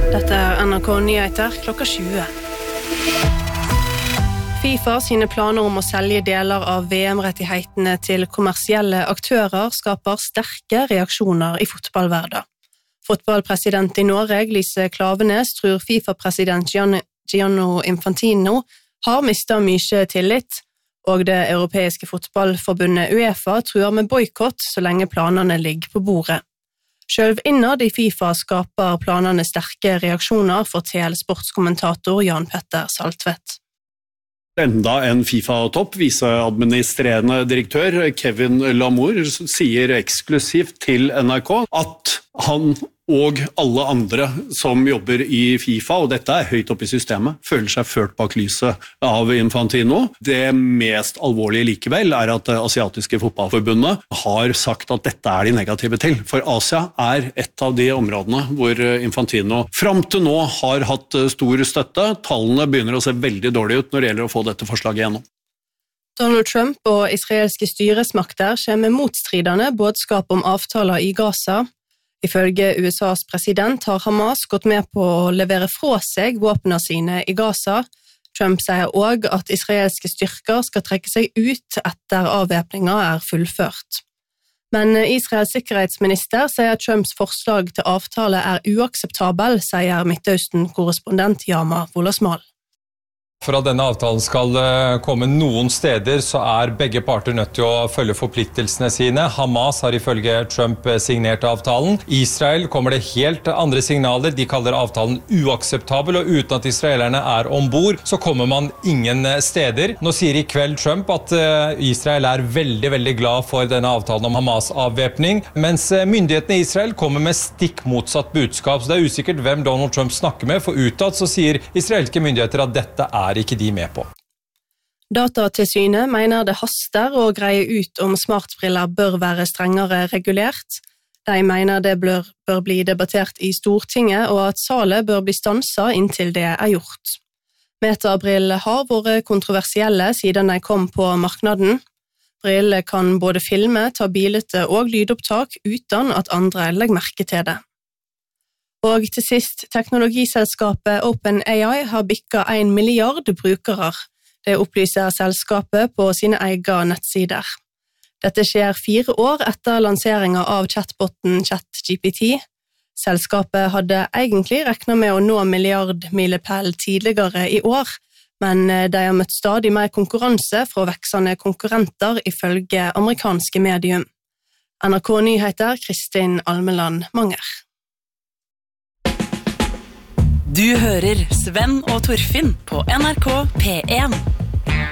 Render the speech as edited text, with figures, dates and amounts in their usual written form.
Dette NRK Nyheter klokka 20. FIFA sine planer om å selge deler av VM-rettighetene til kommersielle aktører skaper sterke reaksjoner i fotballverden. Fotballpresident i Norge, Lise Klaveness, tror FIFA-president Gianni Infantino har mistet mye tillit, og det europeiske fotballforbundet UEFA truer med boykott så lenge planene ligger på bordet. Selv innad i FIFA skaper planene sterke reaksjoner, forteller sportskommentator Jan Petter Saltvedt. Enda en FIFA-topp, viseadministrerende direktør Kevin Lamour sier eksklusivt til NRK at han og alle andre som jobber i FIFA, og dette høyt oppe i systemet, føler seg ført bak lyset av Infantino. Det mest alvorlige likevel at det asiatiske fotballforbundet har sagt at dette de negative til. For Asia et av de områdene hvor Infantino fram til nå har hatt stor støtte. Tallene begynner å se veldig dårlige ut når det gjelder å få dette forslaget gjennom. Donald Trump og israelske styresmakter kommer med motstridende budskap om avtaler i Gaza. Ifølge USAs president har Hamas gått med på å levere fra seg våpnene sine i Gaza. Trump sier også at israelske styrker skal trekke seg ut etter avvæpningen fullført. Men Israels sikkerhetsminister sier at Trumps forslag til avtale uakseptabel, sier Midtøsten-korrespondent Yama Wolasmal. For at denne avtalen skal komme noen steder, så begge parter nødt til å følge forpliktelsene sine. Hamas har ifølge Trump signert avtalen. Israel kommer det helt andre signaler. De kaller avtalen uakseptabel, og uten at israelerne ombord, så kommer man ingen steder. Nå sier i kveld Trump at Israel veldig, veldig glad for denne avtalen om Hamas-avvæpning, mens myndighetene i Israel kommer med stikk motsatt budskap. Så det usikkert hvem Donald Trump snakker med, for utad så sier israelske myndigheter at dette ikke de med på. Datatilsynet mener det haster å greie ut om smartbriller bør være strengere regulert. De mener det bør bli debattert i Stortinget, og at salet bør bli stanset inntil det gjort. Metabriller har vært kontroversielle siden de kom på marknaden. Briller kan både filme, ta bilde og lydopptak uten at andre legger merke til det. Og til sist, teknologiselskapet OpenAI har bikket 1 milliard brukere. Det opplyser selskapet på sine egne nettsider. Dette skjer 4 år etter lanseringen av chatboten ChatGPT. Selskapet hadde egentlig regnet med å nå milliardmilepæl tidligere i år, men de har møtt stadig mer konkurranse fra veksende konkurrenter ifølge amerikanske medium. NRK Nyheter, Kristin Almeland Manger. Du hører Sven og Torfinn på NRK P1.